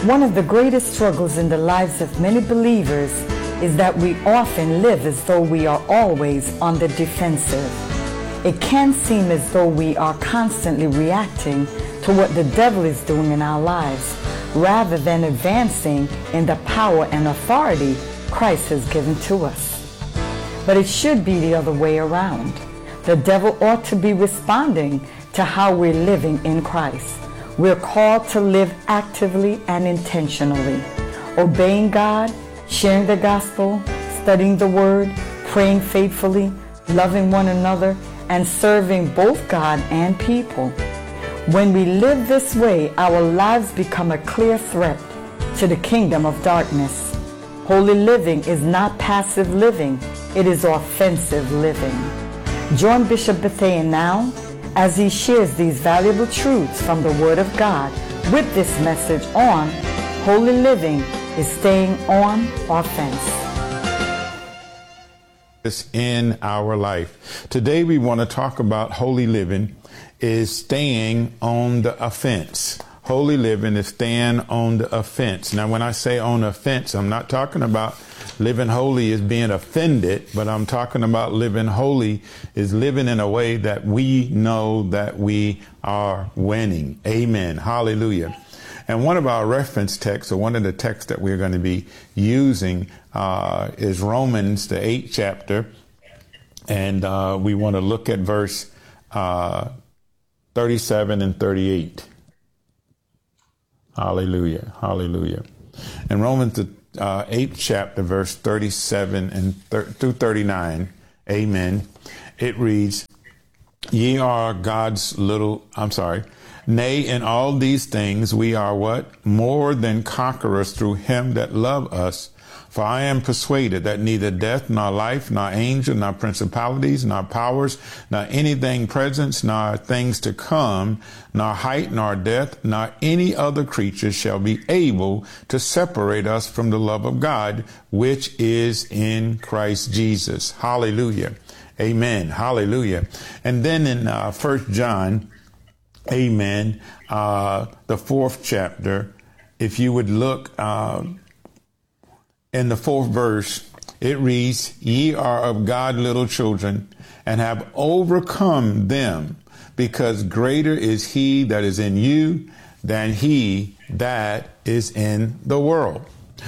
One of the greatest struggles in the lives of many believers is that we often live as though we are always on the defensive. It can seem as though we are constantly reacting to what the devil is doing in our lives, rather than advancing in the power and authority Christ has given to us. But it should be the other way around. The devil ought to be responding to how we're living in Christ. We're called to live actively and intentionally, obeying God, sharing the gospel, studying the word, praying faithfully, loving one another, and serving both God and people. When we live this way, our lives become a clear threat to the kingdom of darkness. Holy living is not passive living, it is offensive living. Join Bishop Bethea now as he shares these valuable truths from the Word of God with this message on Holy Living is Staying on Offense. In our life. Today we want to talk about holy living is staying on the offense. Holy living is staying on the offense. Now, when I say on the offense, I'm not talking about living holy is being offended, but I'm talking about living holy is living in a way that we know that we are winning. Amen. Hallelujah. And one of our reference texts, or one of the texts that we're going to be using, is Romans, the 8th chapter. And we want to look at verse 37 and 38. Hallelujah. Hallelujah. In Romans, the 8th chapter, verse 37 and through 39, amen, it reads, Nay, in all these things we are what? More than conquerors through him that loved us. For I am persuaded that neither death, nor life, nor angel, nor principalities, nor powers, nor anything present, nor things to come, nor height, nor depth, nor any other creature shall be able to separate us from the love of God, which is in Christ Jesus. Hallelujah. Amen. Hallelujah. And then in 1 John, amen, the 4th chapter, if you would look in the 4th verse, it reads, Ye are of God little children, and have overcome them, because greater is he that is in you than he that is in the world.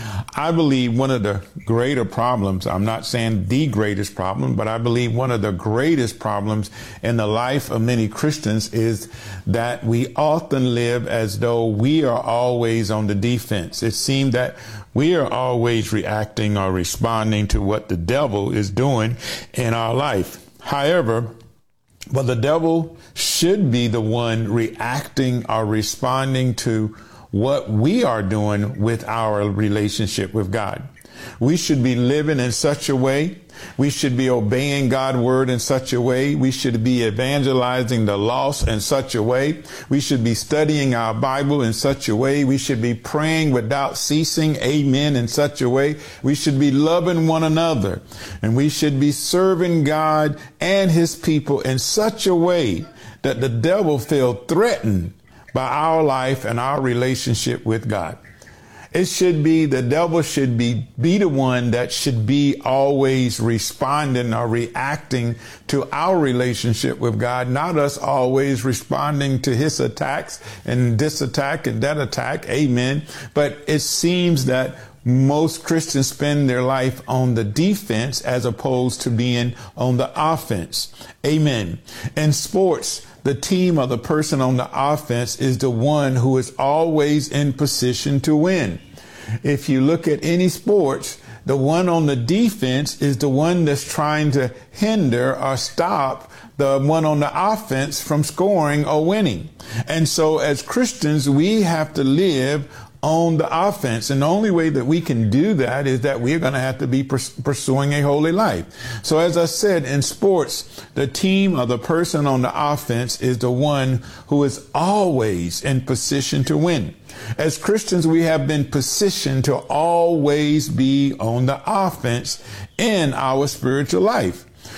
I believe one of the greater problems, I'm not saying the greatest problem, but I believe one of the greatest problems in the life of many Christians is that we often live as though we are always on the defense. It seems that we are always reacting or responding to what the devil is doing in our life. However, but the devil should be the one reacting or responding to what we are doing with our relationship with God. We should be living in such a way. We should be obeying God's word in such a way. We should be evangelizing the lost in such a way. We should be studying our Bible in such a way. We should be praying without ceasing, amen, in such a way. We should be loving one another, and we should be serving God and his people in such a way that the devil feel threatened by our life and our relationship with God. It should be, the devil should be the one that should be always responding or reacting to our relationship with God, not us always responding to his attacks and this attack and that attack. Amen. But it seems that most Christians spend their life on the defense as opposed to being on the offense. Amen. In sports, the team or the person on the offense is the one who is always in position to win. If you look at any sports, the one on the defense is the one that's trying to hinder or stop the one on the offense from scoring or winning. And so as Christians, we have to live on the offense. And the only way that we can do that is that we're going to have to be pursuing a holy life. So as I said, in sports, the team or the person on the offense is the one who is always in position to win. As Christians, we have been positioned to always be on the offense in our spiritual life.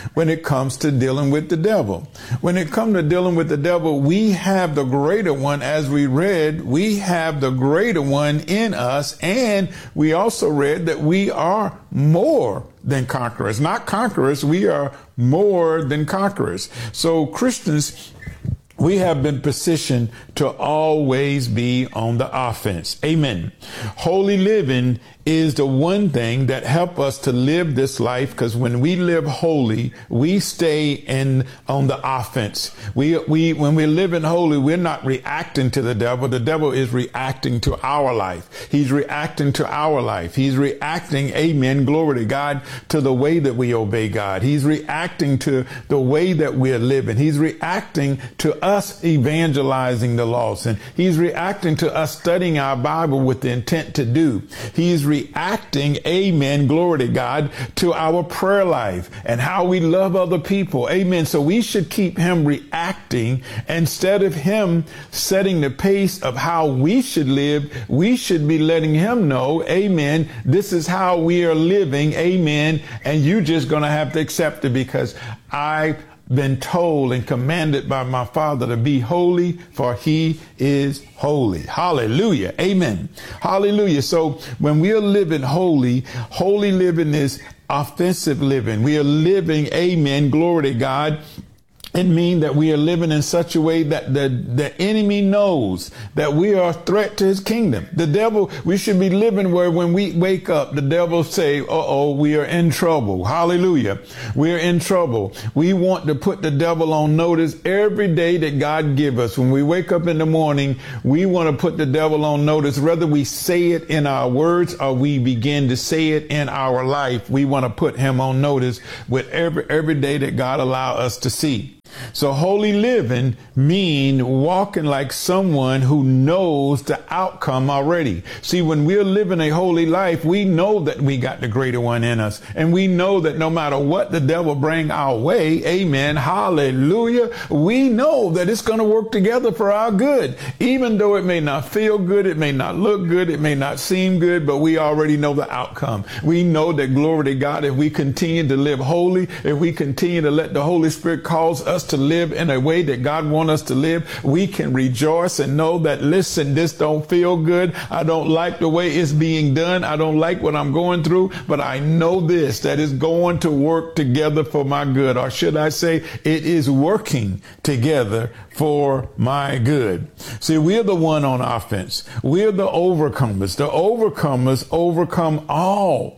when it comes to dealing with the devil. When it comes to dealing with the devil, we have the greater one. As we read, we have the greater one in us. And we also read that we are more than conquerors. Not conquerors, we are more than conquerors. So Christians, we have been positioned to always be on the offense. Amen. Holy living is the one thing that help us to live this life, because when we live holy, we stay on the offense. When we're living holy, we're not reacting to the devil. The devil is reacting to our life. He's reacting to our life. He's reacting, amen, glory to God, to the way that we obey God. He's reacting to the way that we're living. He's reacting to us evangelizing the lost. And he's reacting to us studying our Bible with the intent to do. He's reacting, amen, glory to God, to our prayer life and how we love other people. Amen. So we should keep him reacting instead of him setting the pace of how we should live. We should be letting him know, amen, this is how we are living. Amen. And you just going to have to accept it, because I've been told and commanded by my Father to be holy, for he is holy. Hallelujah. Amen. Hallelujah. So when we are living holy, holy living is offensive living. We are living, amen, glory to God. It means that we are living in such a way that the enemy knows that we are a threat to his kingdom. The devil, we should be living where when we wake up, the devil say, we are in trouble. Hallelujah. We're in trouble. We want to put the devil on notice every day that God give us. When we wake up in the morning, we want to put the devil on notice, whether we say it in our words or we begin to say it in our life. We want to put him on notice with every day that God allow us to see. So holy living mean walking like someone who knows the outcome already. See, when we're living a holy life, we know that we got the greater one in us. And we know that no matter what the devil bring our way, amen, hallelujah, we know that it's going to work together for our good. Even though it may not feel good, it may not look good, it may not seem good, but we already know the outcome. We know that, glory to God, if we continue to live holy, if we continue to let the Holy Spirit cause us to live in a way that God wants us to live, we can rejoice and know that, listen, this don't feel good. I don't like the way it's being done. I don't like what I'm going through, but I know this, that it's going to work together for my good. Or should I say, it is working together for my good. See, we're the one on offense. We're the overcomers. The overcomers overcome all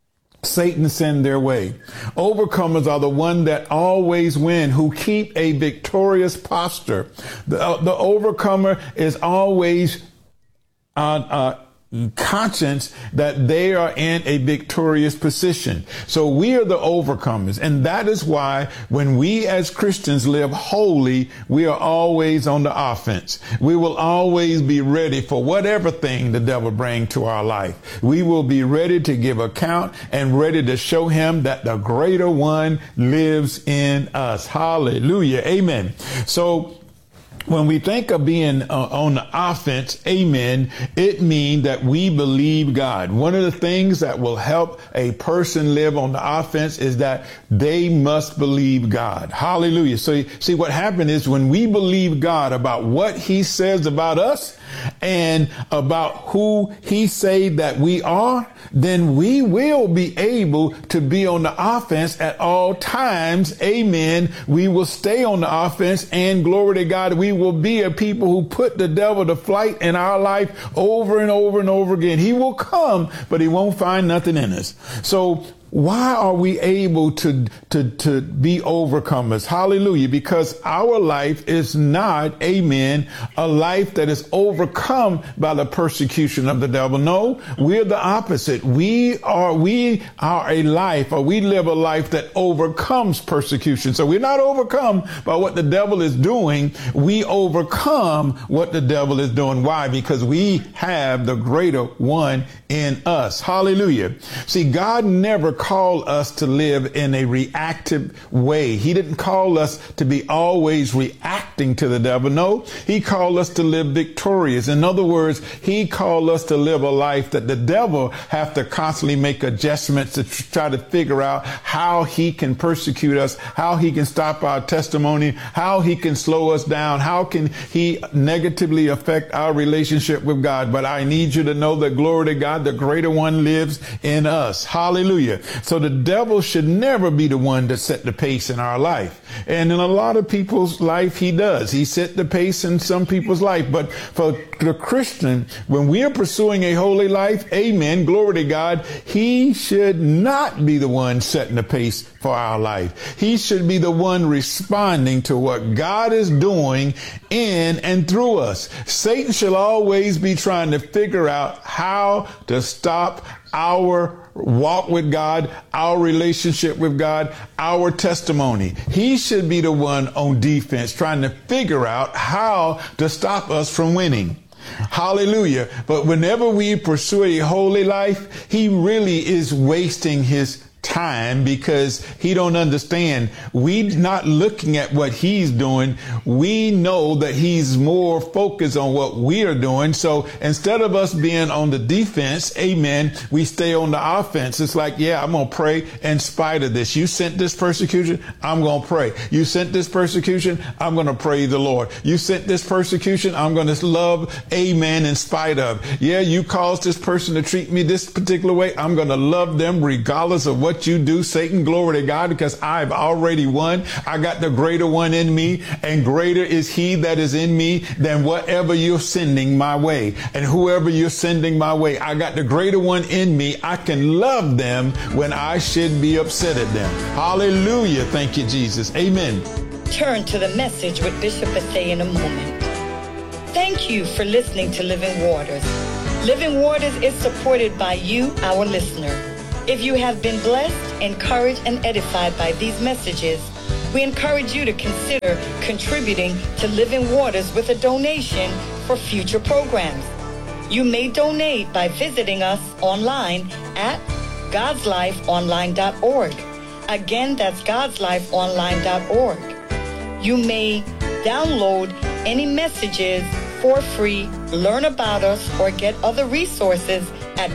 Satan send their way. Overcomers are the one that always win, who keep a victorious posture. The overcomer is always conscious that they are in a victorious position. So we are the overcomers. And that is why when we as Christians live holy, we are always on the offense. We will always be ready for whatever thing the devil brings to our life. We will be ready to give account and ready to show him that the greater one lives in us. Hallelujah. Amen. So when we think of being on the offense, amen, it means that we believe God. One of the things that will help a person live on the offense is that they must believe God. Hallelujah. So see, what happened is when we believe God about what he says about us and about who he say that we are, then we will be able to be on the offense at all times. Amen. We will stay on the offense, and glory to God, we will be a people who put the devil to flight in our life over and over and over again. He will come, but he won't find nothing in us. So why are we able to be overcomers? Hallelujah. Because our life is not, amen, a life that is overcome by the persecution of the devil. No, we're the opposite. We are a life, or we live a life that overcomes persecution. So we're not overcome by what the devil is doing. We overcome what the devil is doing. Why? Because we have the greater one in us. Hallelujah. See, God never call us to live in a reactive way. He didn't call us to be always reacting to the devil. No, he called us to live victorious. In other words, he called us to live a life that the devil have to constantly make adjustments to try to figure out how he can persecute us, how he can stop our testimony, how he can slow us down, how can he negatively affect our relationship with God. But I need you to know that, glory to God, the greater one lives in us. Hallelujah. So the devil should never be the one to set the pace in our life. And in a lot of people's life, he does. He set the pace in some people's life. But for the Christian, when we are pursuing a holy life, amen, glory to God, he should not be the one setting the pace for our life. He should be the one responding to what God is doing in and through us. Satan shall always be trying to figure out how to stop our walk with God, our relationship with God, our testimony. He should be the one on defense trying to figure out how to stop us from winning. Hallelujah. But whenever we pursue a holy life, he really is wasting his time because he don't understand. We're not looking at what he's doing. We know that he's more focused on what we are doing. So instead of us being on the defense, amen, we stay on the offense. It's like, yeah, I'm going to pray in spite of this. You sent this persecution, I'm going to pray. You sent this persecution, I'm going to praise the Lord. You sent this persecution, I'm going to love, amen, in spite of. Yeah, you caused this person to treat me this particular way. I'm going to love them regardless of what you do, Satan. Glory to God, because I've already won. I got the greater one in me, and greater is he that is in me than whatever you're sending my way. And whoever you're sending my way, I got the greater one in me. I can love them when I should be upset at them. Hallelujah. Thank you, Jesus. Amen. Turn to the message with Bishop Bethea in a moment. Thank you for listening to Living Waters. Living Waters is supported by you, our listener. If you have been blessed, encouraged, and edified by these messages, we encourage you to consider contributing to Living Waters with a donation for future programs. You may donate by visiting us online at godslifeonline.org. Again, that's godslifeonline.org. You may download any messages for free, learn about us, or get other resources at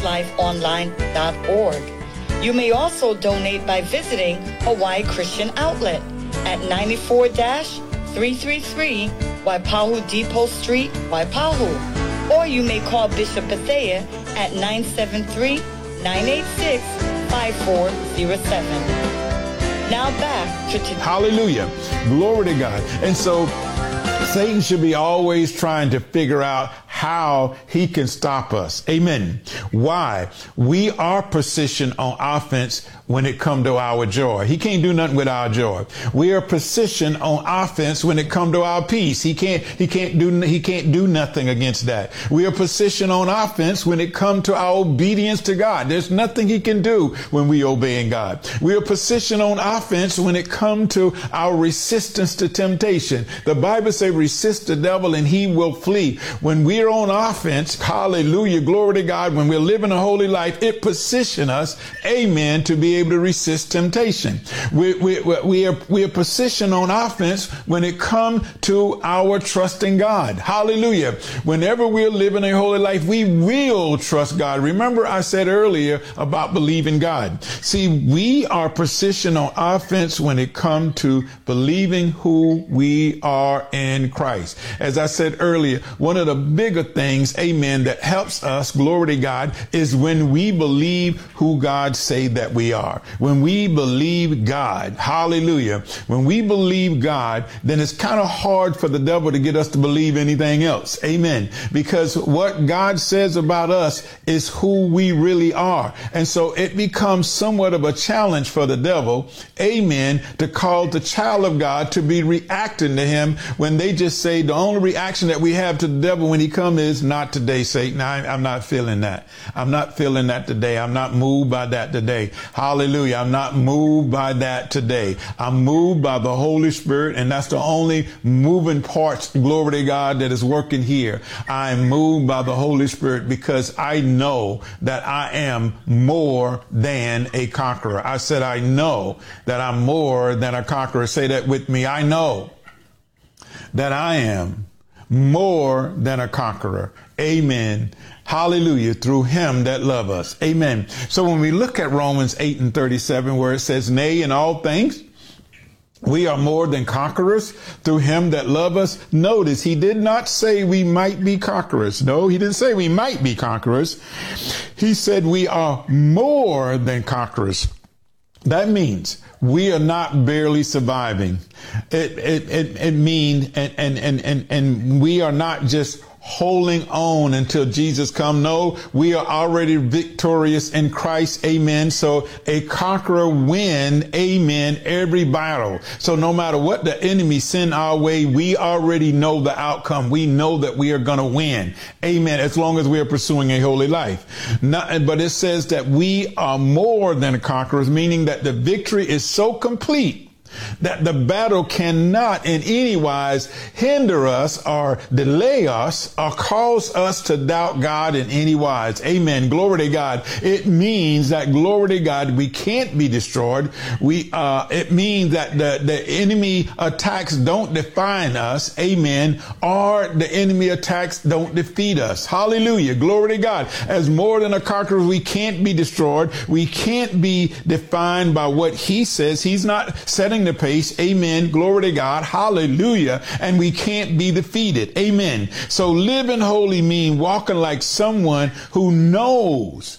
godslifeonline.org. You may also donate by visiting Hawaii Christian Outlet at 94-333 Waipahu Depot Street, Waipahu. Or you may call Bishop Bethea at 973-986-5407. Now back to today. Hallelujah. Glory to God. And so Satan should be always trying to figure out how he can stop us. Amen. Why? We are positioned on offense when it comes to our joy. He can't do nothing with our joy. We are positioned on offense when it comes to our peace. He can't do nothing against that. We are positioned on offense when it comes to our obedience to God. There's nothing he can do when we obey God. We are positioned on offense when it comes to our resistance to temptation. The Bible says resist the devil and he will flee. When we are on offense, hallelujah, glory to God, when we're living a holy life, it positions us, amen, to be able to resist temptation. We are positioned on offense when it comes to our trust in God. Hallelujah. Whenever we're living a holy life, we will trust God. Remember I said earlier about believing God. See, we are positioned on offense when it comes to believing who we are in Christ. As I said earlier, one of the bigger things, amen, that helps us, glory to God, is when we believe who God say that we are. When we believe God, hallelujah, when we believe God, then it's kind of hard for the devil to get us to believe anything else. Amen. Because what God says about us is who we really are. And so it becomes somewhat of a challenge for the devil, amen, to call the child of God to be reacting to him when they just say the only reaction that we have to the devil when he comes outcome is not today, Satan. I'm not feeling that. I'm not feeling that today. I'm not moved by that today. Hallelujah. I'm not moved by that today. I'm moved by the Holy Spirit, and that's the only moving parts, glory to God, that is working here. I'm moved by the Holy Spirit because I know that I am more than a conqueror. I said, I know that I'm more than a conqueror. Say that with me. I know that I am more than a conqueror. Amen. Hallelujah. Through him that love us. Amen. So when we look at Romans 8:37, where it says, nay, in all things, we are more than conquerors through him that love us. Notice he did not say we might be conquerors. No, he didn't say we might be conquerors. He said we are more than conquerors. That means we are not barely surviving. It means, and we are not just holding on until Jesus come. No, we are already victorious in Christ. Amen. So a conqueror win, amen, every battle. So no matter what the enemy send our way, we already know the outcome. We know that we are going to win. Amen. As long as we are pursuing a holy life. But it says that we are more than conquerors, meaning that the victory is so complete that the battle cannot in any wise hinder us or delay us or cause us to doubt God in any wise. Amen. Glory to God. It means that, glory to God, we can't be destroyed. It means that the enemy attacks don't define us. Amen. Or the enemy attacks don't defeat us. Hallelujah. Glory to God. As more than a conqueror, we can't be destroyed. We can't be defined by what he says. He's not setting the pace. Amen. Glory to God. Hallelujah. And we can't be defeated. Amen. So living holy mean walking like someone who knows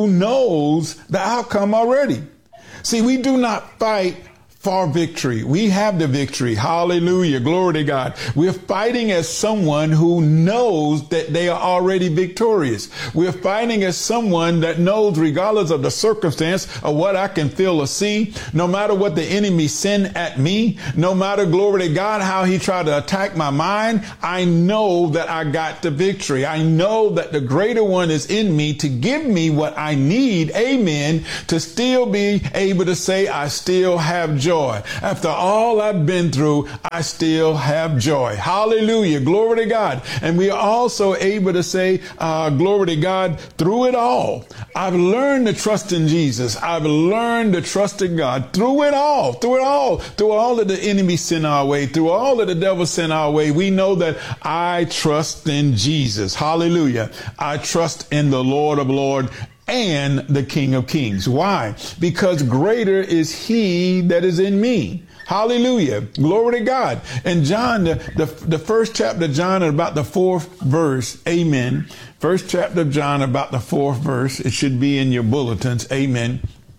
the outcome already. See, we do not fight for victory. We have the victory. Hallelujah. Glory to God. We're fighting as someone who knows that they are already victorious. We're fighting as someone that knows, regardless of the circumstance of what I can feel or see, no matter what the enemy send at me, no matter, glory to God, how he tried to attack my mind, I know that I got the victory. I know that the greater one is in me to give me what I need. Amen. To still be able to say, I still have joy. After all I've been through, I still have joy. Hallelujah. Glory to God. And we are also able to say, glory to God, through it all. I've learned to trust in Jesus. I've learned to trust in God through it all, through all that the enemy sent our way, through all that the devil sent our way. We know that I trust in Jesus. Hallelujah. I trust in the Lord of Lords and the King of Kings. Why? Because greater is he that is in me. Hallelujah. Glory to God. And John, the first chapter of John, about the fourth verse. Amen. First chapter of John, about the fourth verse. It should be in your bulletins. Amen.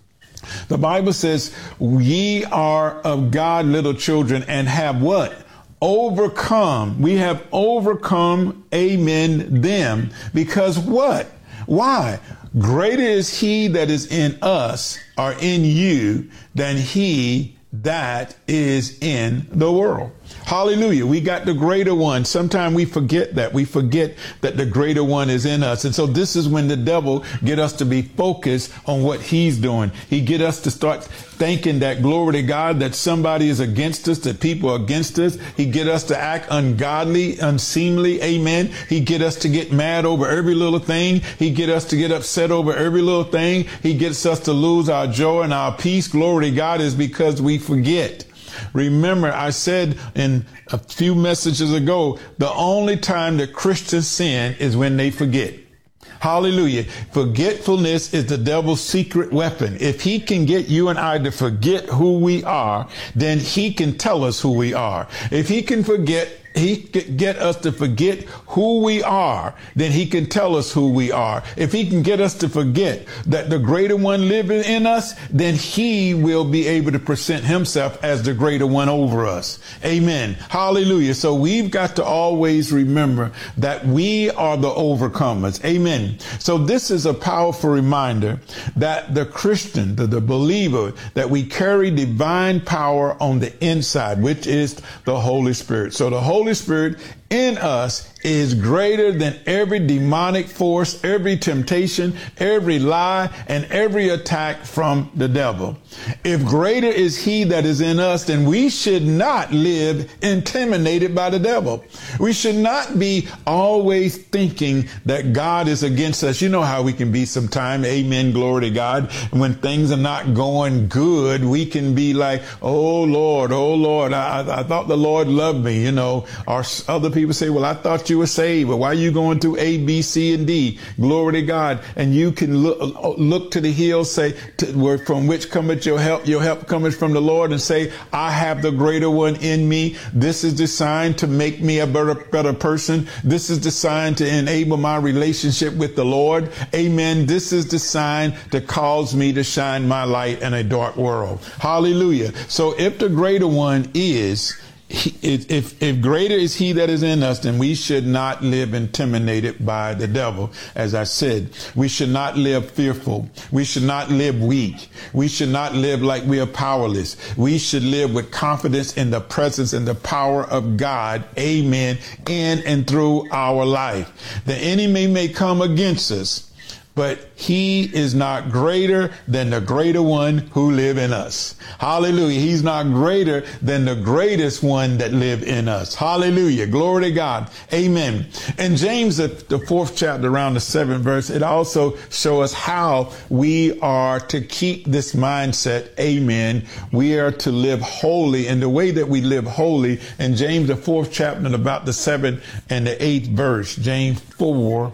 The Bible says, ye are of God little children and have what? Overcome. We have overcome, amen, them. Because what? Why? Greater is he that is in us or in you than he that is in the world. Hallelujah. We got the greater one. Sometimes we forget that. We forget that the greater one is in us. And so this is when the devil get us to be focused on what he's doing. He get us to start thinking that, glory to God, that somebody is against us, that people are against us. He get us to act ungodly, unseemly. Amen. He get us to get mad over every little thing. He get us to get upset over every little thing. He gets us to lose our joy and our peace. Glory to God, is because we forget. Remember, I said in a few messages ago, the only time that Christians sin is when they forget. Hallelujah. Forgetfulness is the devil's secret weapon. If he can get you and I to forget who we are, then he can tell us who we are. If he can get us to forget who we are, then he can tell us who we are. If he can get us to forget that the greater one living in us, then he will be able to present himself as the greater one over us. Amen. Hallelujah. So we've got to always remember that we are the overcomers. Amen. So this is a powerful reminder that the Christian, the believer, that we carry divine power on the inside, which is the Holy Spirit. So the Holy Spirit in us is greater than every demonic force, every temptation, every lie, and every attack from the devil. If greater is he that is in us, then we should not live intimidated by the devil. We should not be always thinking that God is against us. You know how we can be sometimes. Amen. Glory to God. When things are not going good, we can be like, oh Lord, I thought the Lord loved me. You know, or other people say, well, I thought you were saved. But why are you going through A, B, C, and D? Glory to God. And you can look to the hills, say, from which cometh your help. Your help cometh from the Lord, and say, I have the greater one in me. This is designed to make me a better person. This is designed to enable my relationship with the Lord. Amen. This is designed to cause me to shine my light in a dark world. Hallelujah. So if the greater one is, if greater is he that is in us, then we should not live intimidated by the devil. As I said, we should not live fearful. We should not live weak. We should not live like we are powerless. We should live with confidence in the presence and the power of God. Amen. In and through our life. The enemy may come against us, but he is not greater than the greater one who live in us. Hallelujah. He's not greater than the greatest one that live in us. Hallelujah. Glory to God. Amen. In James, the 4th chapter, around the 7th verse, it also shows us how we are to keep this mindset. Amen. We are to live holy, and the way that we live holy in James, the 4th chapter, and about the 7th and the 8th verse, James 4,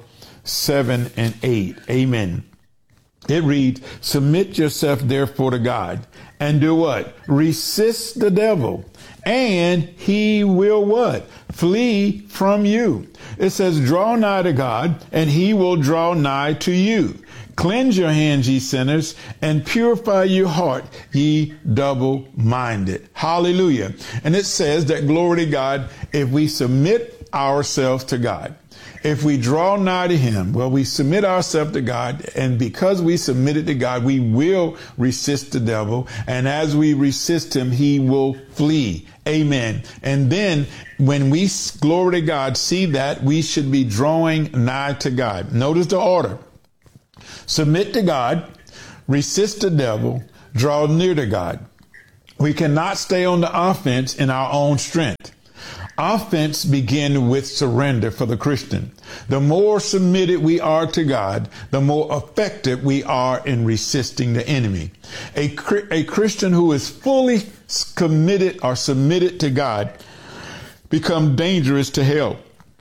7 and 8. Amen. It reads, submit yourself therefore to God, and do what? Resist the devil, and he will what? Flee from you. It says, draw nigh to God, and he will draw nigh to you. Cleanse your hands, ye sinners, and purify your heart, ye double-minded. Hallelujah. And it says that, glory to God, if we submit ourselves to God, if we draw nigh to him, well, we submit ourselves to God, and because we submitted to God, we will resist the devil. And as we resist him, he will flee. Amen. And then when we, glory to God, see that, we should be drawing nigh to God. Notice the order. Submit to God, resist the devil, draw near to God. We cannot stay on the offense in our own strength. Offense begins with surrender for the Christian. The more submitted we are to God, the more effective we are in resisting the enemy. A Christian who is fully committed or submitted to God becomes dangerous to hell.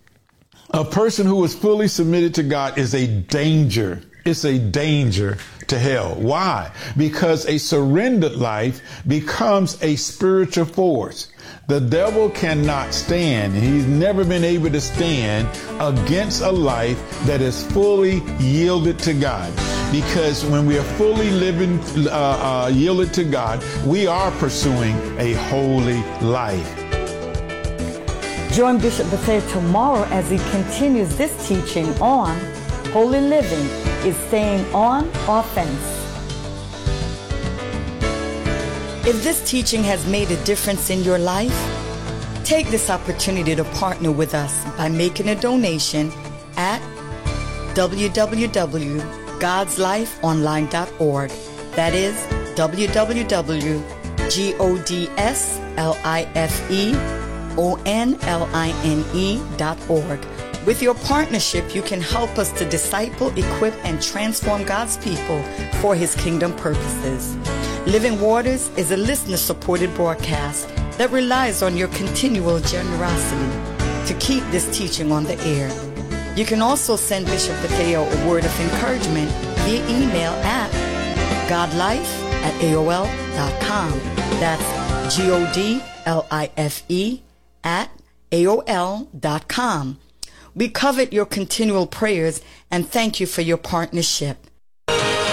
A person who is fully submitted to God is a danger. It's a danger to hell. Why? Because a surrendered life becomes a spiritual force. The devil cannot stand, and he's never been able to stand against a life that is fully yielded to God. Because when we are fully living, yielded to God, we are pursuing a holy life. Join Bishop Bethea tomorrow as he continues this teaching on holy living is staying on offense. If this teaching has made a difference in your life, take this opportunity to partner with us by making a donation at www.godslifeonline.org. That is www.godslifeonline.org. With your partnership, you can help us to disciple, equip, and transform God's people for his kingdom purposes. Living Waters is a listener-supported broadcast that relies on your continual generosity to keep this teaching on the air. You can also send Bishop Bethea a word of encouragement via email at godlife@aol.com. That's godlife@aol.com. We covet your continual prayers and thank you for your partnership.